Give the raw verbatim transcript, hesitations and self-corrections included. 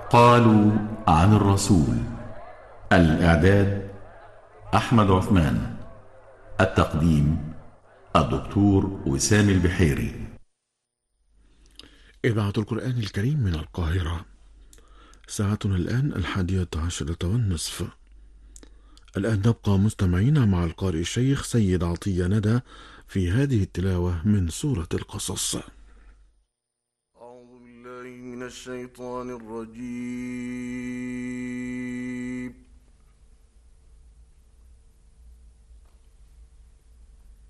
قالوا عن الرسول. الإعداد أحمد عثمان. التقديم الدكتور وسام البحيري. إذاعة القرآن الكريم من القاهرة. ساعتنا الآن الحادية عشرة والنصف. الآن نبقى مستمعين مع القارئ الشيخ سيد عطية ندى في هذه التلاوة من سورة القصص. أعوذ بالله من الشيطان الرجيم.